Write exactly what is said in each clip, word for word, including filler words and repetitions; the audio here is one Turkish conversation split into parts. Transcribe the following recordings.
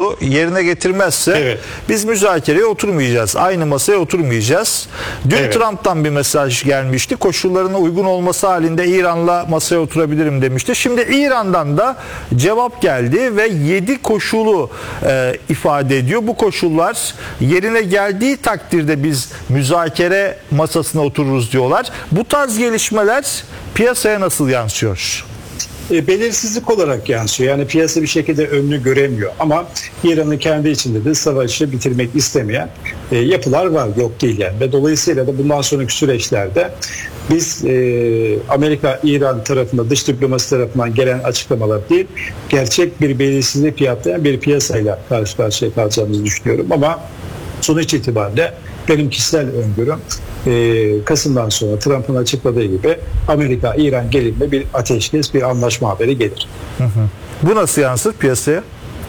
koşulu yerine getirmezse evet. biz müzakereye oturmayacağız. Aynı masaya oturmayacağız. Dün evet. Trump'tan bir mesaj gelmişti. Koşullarına uygun olması halinde İran'la masaya oturabilirim demişti. Şimdi İran'dan da cevap geldi ve yedi koşulu e, ifade ediyor. Bu koşullar yerine geldiği takdirde biz müzakere masasına otururuz diyorlar. Bu tarz gelişmeler piyasaya nasıl yansıyor? E, belirsizlik olarak yansıyor. Yani piyasa bir şekilde önünü göremiyor. Ama İran'ın kendi içinde de savaşı bitirmek istemeyen e, yapılar var. Yok değil yani. Ve dolayısıyla da bundan sonraki süreçlerde biz e, Amerika-İran tarafında, dış diplomasi tarafından gelen açıklamalar değil, gerçek bir belirsizlik fiyatlayan bir piyasayla karşı karşıya kalacağımızı düşünüyorum. Ama sonuç itibariyle benim kişisel öngörüm e, Kasım'dan sonra Trump'ın açıkladığı gibi Amerika-İran gerilme bir ateşkes, bir anlaşma haberi gelir. Hı hı. Bu nasıl yansır piyasaya?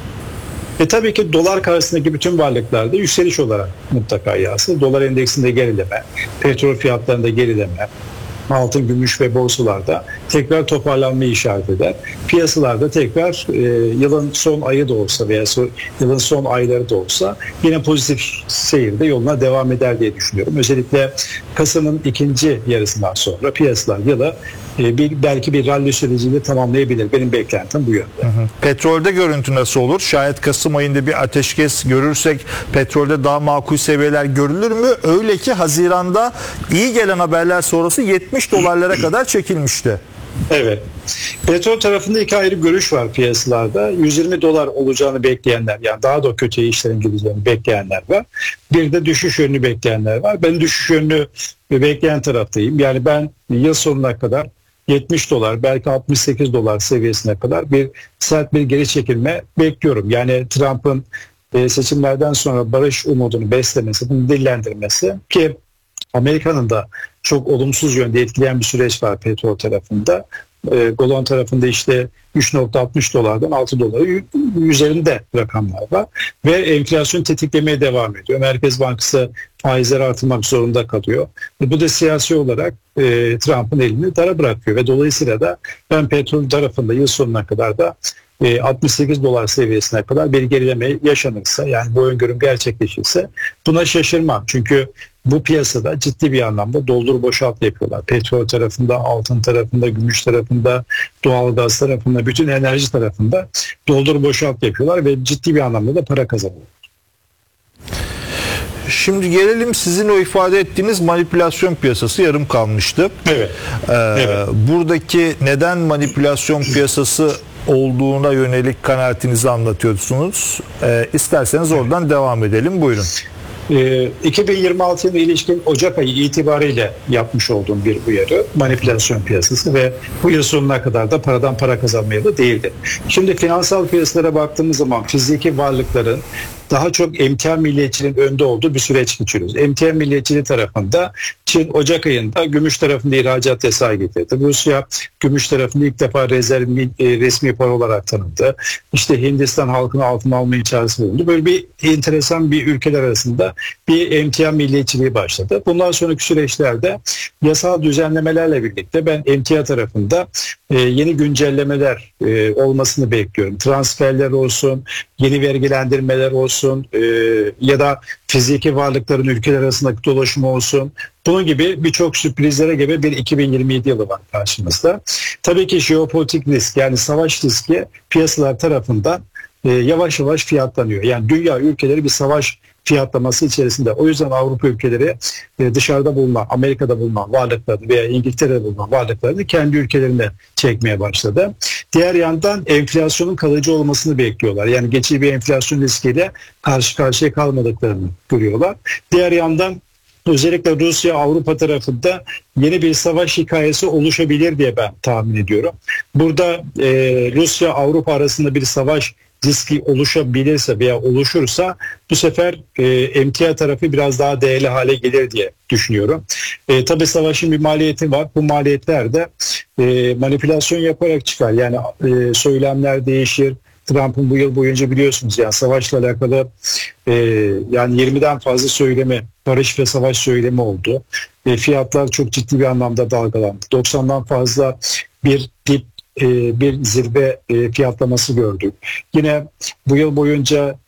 E tabii ki dolar karşısındaki bütün varlıklarda yükseliş olarak mutlaka yansır. Dolar endeksinde gerileme, petrol fiyatlarında gerileme, altın, gümüş ve borsalarda tekrar toparlanmayı işaret eder. Piyasalarda tekrar e, yılın son ayı da olsa veya so, yılın son ayları da olsa yine pozitif seyirde yoluna devam eder diye düşünüyorum. Özellikle Kasım'ın ikinci yarısından sonra piyasalar yılı e, bir, belki bir rally süreciyle tamamlayabilir. Benim beklentim bu yönde. Hı hı. Petrolde görüntü nasıl olur? Şayet Kasım ayında bir ateşkes görürsek petrolde daha makul seviyeler görülür mü? Öyle ki Haziran'da iyi gelen haberler sonrası yetmiş dolarlara kadar çekilmişti. Evet. Petrol tarafında iki ayrı görüş var piyasalarda. yüz yirmi dolar olacağını bekleyenler, yani daha da kötüye işlerin gideceğini bekleyenler var. Bir de düşüş yönlü bekleyenler var. Ben düşüş yönlü bekleyen taraftayım. Yani ben yıl sonuna kadar yetmiş dolar, belki altmış sekiz dolar seviyesine kadar bir sert bir geri çekilme bekliyorum. Yani Trump'ın seçimlerden sonra barış umudunu beslemesi, bunu dillendirmesi ki Amerika'nın da çok olumsuz yönde etkileyen bir süreç var petrol tarafında. E, Golon tarafında işte üç nokta altmış dolardan altı doları üzerinde rakamlar var. Ve enflasyon tetiklemeye devam ediyor. Merkez Bankası faizleri artırmak zorunda kalıyor. E, bu da siyasi olarak e, Trump'ın elini dara bırakıyor. Ve dolayısıyla da ben petrol tarafında yıl sonuna kadar da e, altmış sekiz dolar seviyesine kadar bir gerileme yaşanırsa, yani bu öngörüm gerçekleşirse buna şaşırmam. Çünkü bu piyasada ciddi bir anlamda doldur boşalt yapıyorlar. Petrol tarafında, altın tarafında, gümüş tarafında, doğalgaz tarafında, bütün enerji tarafında doldur boşalt yapıyorlar ve ciddi bir anlamda da para kazanıyorlar. Şimdi gelelim sizin o ifade ettiğiniz manipülasyon piyasası yarım kalmıştı. Evet. Ee, evet. Buradaki neden manipülasyon piyasası olduğuna yönelik kanaatinizi anlatıyorsunuz. Ee, isterseniz oradan devam edelim. Buyurun. iki bin yirmi altı yılına ilişkin Ocak ayı itibariyle yapmış olduğum bir uyarı manipülasyon piyasası ve bu yıl sonuna kadar da paradan para kazanmaya da değildi. Şimdi finansal piyasalara baktığımız zaman fiziki varlıkların daha çok emtia milliyetçiliğin önde olduğu bir süreç geçiriyoruz. Emtia milliyetçiliği tarafında Çin Ocak ayında gümüş tarafında ihracat yasağı getirdi. Rusya gümüş tarafında ilk defa rezerv resmi para olarak tanındı. İşte Hindistan halkını altına almaya çağrısı bulundu. Böyle bir enteresan bir ülkeler arasında bir emtia milliyetçiliği başladı. Bundan sonraki süreçlerde yasal düzenlemelerle birlikte ben emtia tarafında e, yeni güncellemeler e, olmasını bekliyorum. Transferler olsun, yeni vergilendirmeler olsun e, ya da fiziki varlıkların ülkeler arasındaki dolaşımı olsun. Bunun gibi birçok sürprizlere gebe bir iki bin yirmi yedi yılı var karşımızda. Tabii ki jeopolitik risk, yani savaş riski piyasalar tarafından e, yavaş yavaş fiyatlanıyor. Yani dünya ülkeleri bir savaş fiyatlaması içerisinde. O yüzden Avrupa ülkeleri e, dışarıda bulunan, Amerika'da bulunan varlıklarını veya İngiltere'de bulunan varlıklarını kendi ülkelerine çekmeye başladı. Diğer yandan enflasyonun kalıcı olmasını bekliyorlar. Yani geçici bir enflasyon riskiyle karşı karşıya kalmadıklarını görüyorlar. Diğer yandan özellikle Rusya Avrupa tarafında yeni bir savaş hikayesi oluşabilir diye ben tahmin ediyorum. Burada e, Rusya Avrupa arasında bir savaş riski oluşabilirse veya oluşursa bu sefer e, emtia tarafı biraz daha değerli hale gelir diye düşünüyorum. E, tabii savaşın bir maliyeti var. Bu maliyetler de e, manipülasyon yaparak çıkar. Yani e, söylemler değişir. Trump'ın bu yıl boyunca biliyorsunuz yani savaşla alakalı e, yani yirmiden fazla söylemi, barış ve savaş söylemi oldu. E, fiyatlar çok ciddi bir anlamda dalgalandı. doksandan fazla bir dip, e, bir zirve e, fiyatlaması gördük. Yine bu yıl boyunca